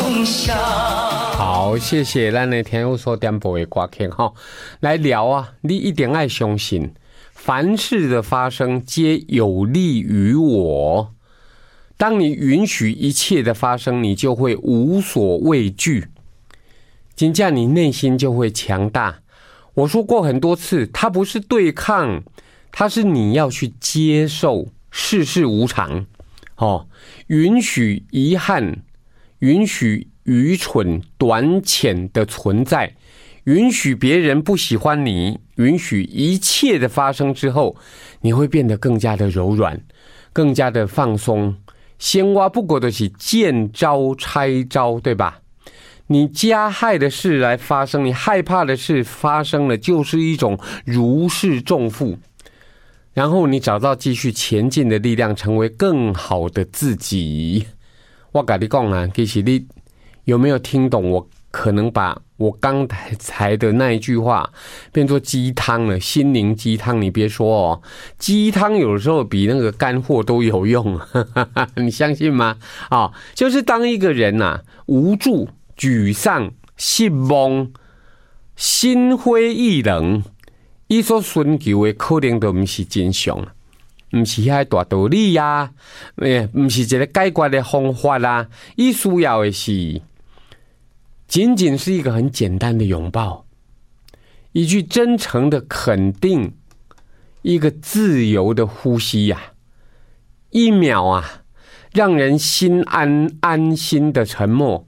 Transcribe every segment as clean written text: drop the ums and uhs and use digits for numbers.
梦想。 好，谢谢咱的天后所点播的歌曲哈，来聊啊，你一定要相信，凡事的发生皆有利于我。当你允许一切的发生，你就会无所畏惧，真正你内心就会强大。我说过很多次，它不是对抗，它是你要去接受世事无常，允许遗憾，允许愚蠢短浅的存在，允许别人不喜欢你，允许一切的发生之后，你会变得更加的柔软，更加的放松。先挖不过的是见招拆招，对吧？你加害的事来发生，你害怕的事发生了，就是一种如释重负，然后你找到继续前进的力量，成为更好的自己。我跟你讲啊，其实你有没有听懂？我可能把我刚才的那一句话变作鸡汤了，心灵鸡汤。你别说哦，鸡汤有的时候比那个干货都有用，你相信吗？就是当一个人无助、沮丧、失望、心灰意冷，他所寻求的可能都不是真相，不是那大道理啊，不是一个解决的方法啊，他需要的是仅仅是一个很简单的拥抱，一句真诚的肯定，一个自由的呼吸一秒让人心安心的沉默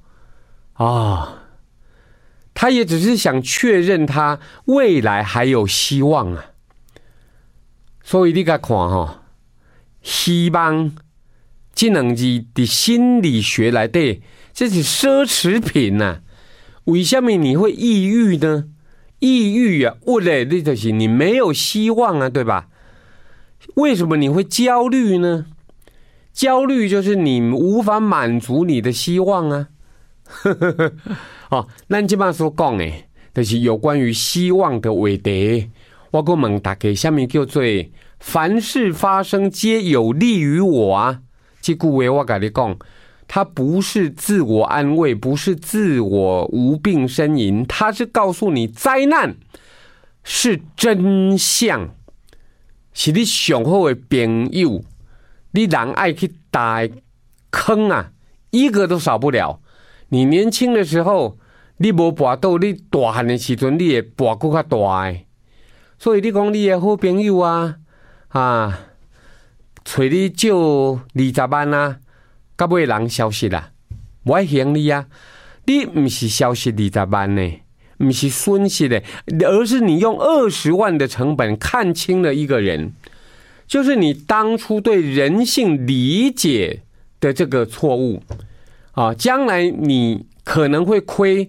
他也只是想确认他未来还有希望所以你看希望这两字在心理学来的这是奢侈品为什么你会抑郁呢？抑郁为了就是你没有希望对吧？为什么你会焦虑呢？焦虑就是你无法满足你的希望咱现在所讲的就是有关于希望的话题。我还问大家什么叫做凡事发生皆有利于我这句话我跟你讲，它不是自我安慰，不是自我无病呻吟，它是告诉你灾难是真相，是你上好的朋友，你人爱去打坑一个都少不了。你年轻的时候你没跋到，你大汉的时候你会跋更较大的。所以你说你的好朋友找你借20万到尾人消失不爱还你你不是消失20万呢，不是损失的，而是你用20万的成本看清了一个人，就是你当初对人性理解的这个错误将来你可能会亏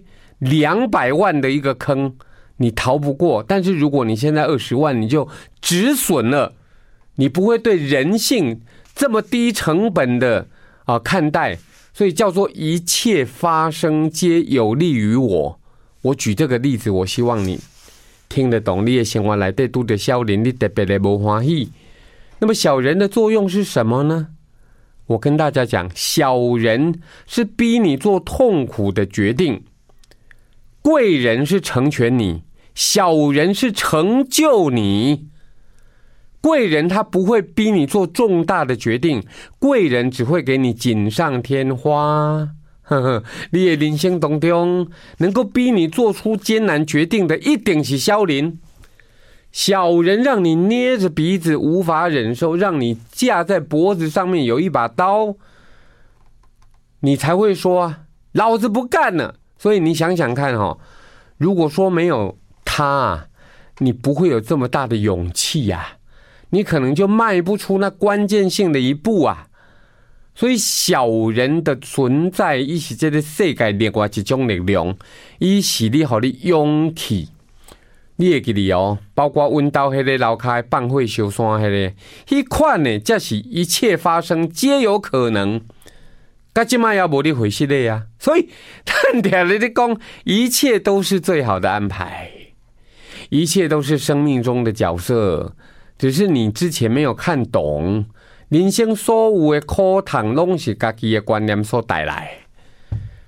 200万的一个坑，你逃不过。但是如果你现在20万，你就止损了，你不会对人性这么低成本的看待，所以叫做一切发生皆有利于我。我举这个例子，我希望你听得懂，你的生活里面拄着小人，你特别的不欢喜。那么小人的作用是什么呢？我跟大家讲，小人是逼你做痛苦的决定，贵人是成全你，小人是成就你。贵人他不会逼你做重大的决定，贵人只会给你锦上添花。你的人生当中能够逼你做出艰难决定的一定是小人，小人让你捏着鼻子无法忍受，让你架在脖子上面有一把刀，你才会说老子不干了。所以你想想看如果说没有他你不会有这么大的勇气你可能就迈不出那关键性的一步所以小人的存在，它是这个世界另外一种力量，它是你给你勇气。你会记得包括阮家那个楼下放火烧山那个，那款呢，这是一切发生皆有可能。到现在也没你回事的所以咱常在讲，一切都是最好的安排，一切都是生命中的角色，只是你之前没有看懂。人生所有的苦痛，拢是自己的观念所带来。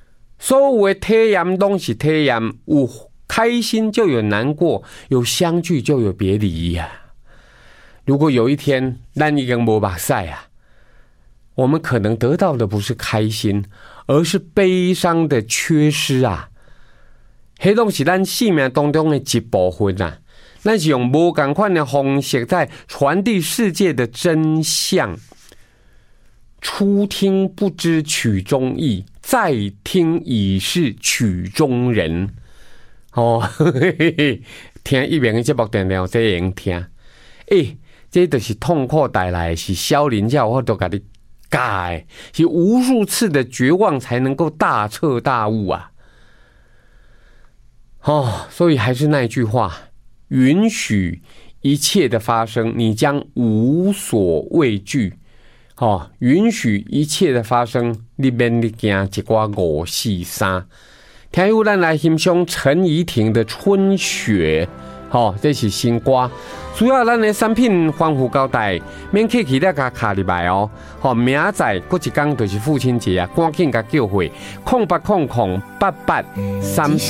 所有的体验都是体验，有开心就有难过，有相聚就有别离呀。如果有一天咱已经没目屎啊，我们可能得到的不是开心，而是悲伤的缺失啊。迄拢是咱生命当中的一部分啊。咱是用无同款的方式在传递世界的真相。初听不知曲中意，再听已是曲中人。听一遍的节目定定这样听，这就是痛苦带来的，是少年才有法度给你教，是无数次的绝望才能够大彻大悟啊！所以还是那句话，允许一切的发生，你将无所畏惧。允许一切的发生，你免你惊一寡5、4、3。听友咱来欣赏陈怡婷的《春雪》，这是新歌。主要咱的产品丰富交代，免客气了，甲卡入来哦。明仔过一天就是父亲节啊，赶紧甲叫回08008833。